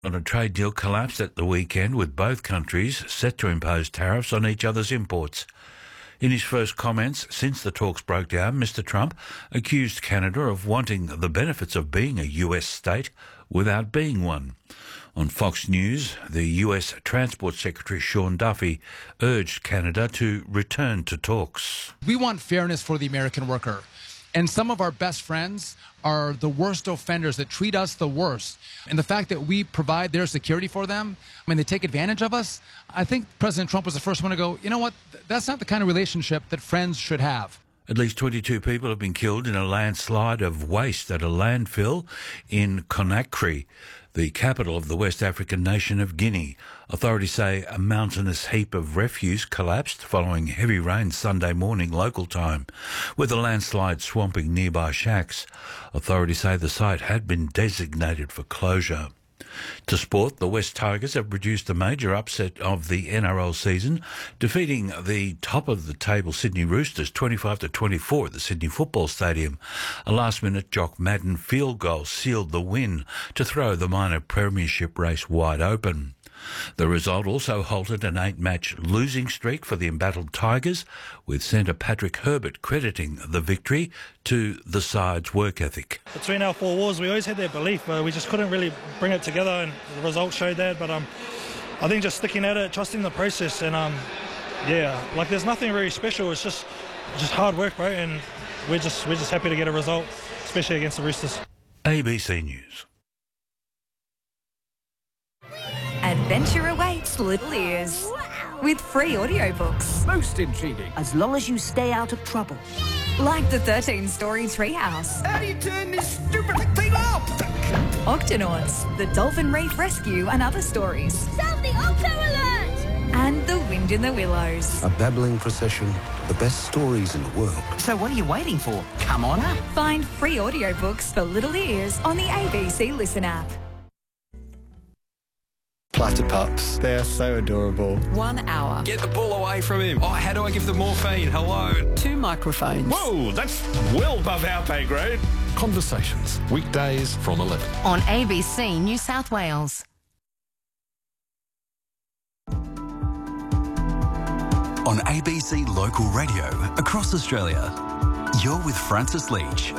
on a trade deal collapsed at the weekend, with both countries set to impose tariffs on each other's imports. In his first comments since the talks broke down, Mr. Trump accused Canada of wanting the benefits of being a US state without being one. On Fox News, the US Transport Secretary Sean Duffy urged Canada to return to talks. We want fairness for the American worker. And some of our best friends are the worst offenders that treat us the worst. And the fact that we provide their security for them, when they take advantage of us, I think President Trump was the first one to go, you know what, that's not the kind of relationship that friends should have. At least 22 people have been killed in a landslide of waste at a landfill in Conakry, the capital of the West African nation of Guinea. Authorities say a mountainous heap of refuse collapsed following heavy rain Sunday morning local time, with the landslide swamping nearby shacks. Authorities say the site had been designated for closure. To sport, the West Tigers have produced a major upset of the NRL season, defeating the top-of-the-table Sydney Roosters 25-24 at the Sydney Football Stadium. A last-minute Jock Madden field goal sealed the win to throw the minor premiership race wide open. The result also halted an 8-match losing streak for the embattled Tigers, with centre Patrick Herbert crediting the victory to the side's work ethic. Between our four walls, we always had that belief, but we just couldn't really bring it together, and the results showed that. But I think just sticking at it, trusting the process, and there's nothing really special. It's just hard work, bro, and we're just happy to get a result, especially against the Roosters. ABC News. Adventure awaits little ears with free audiobooks. Most intriguing. As long as you stay out of trouble. Like the 13-story Treehouse. How do you turn this stupid thing off? Octonauts, the Dolphin Reef Rescue and other stories. Sound the Octo Alert! And The Wind in the Willows. A babbling procession, the best stories in the world. So what are you waiting for? Come on up. Find free audiobooks for little ears on the ABC Listen app. Platypups. They're so adorable. 1 hour. Get the ball away from him. Oh, how do I give them morphine? Hello. 2 microphones. Whoa, that's well above our pay grade. Conversations, weekdays from 11. On ABC New South Wales. On ABC Local Radio across Australia, you're with Francis Leach.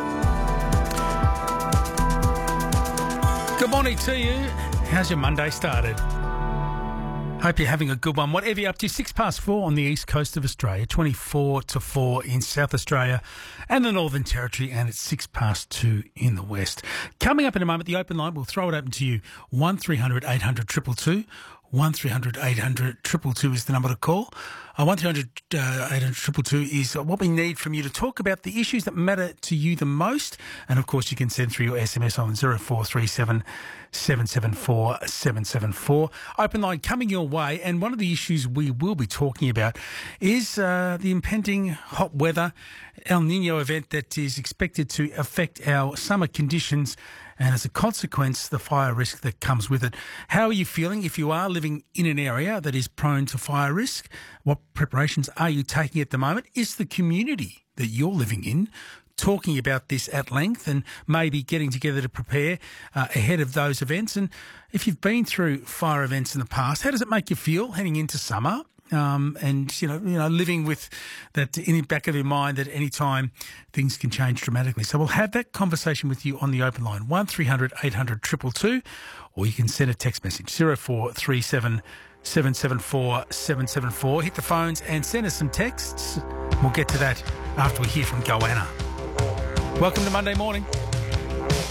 Good morning to you. How's your Monday started? Hope you're having a good one. Whatever you're up to, 4:06 on the east coast of Australia, 24-4 in South Australia and the Northern Territory, and it's 2:06 in the west. Coming up in a moment, the open line, we'll throw it open to you. 1300 800 222. 1300 800 222 is the number to call. 1300 800 222 is what we need from you to talk about the issues that matter to you the most. And of course, you can send through your SMS on 0437 774 774. Open line coming your way. And one of the issues we will be talking about is the impending hot weather El Nino event that is expected to affect our summer conditions, and as a consequence, the fire risk that comes with it. How are you feeling if you are living in an area that is prone to fire risk? What preparations are you taking at the moment? Is the community that you're living in talking about this at length and maybe getting together to prepare ahead of those events? And if you've been through fire events in the past, how does it make you feel heading into summer? And you know, living with that in the back of your mind that any time things can change dramatically. So we'll have that conversation with you on the open line, 1300 800 222, or you can send a text message, 0437 774 774. Hit the phones and send us some texts. We'll get to that after we hear from Goanna. Welcome to Monday morning.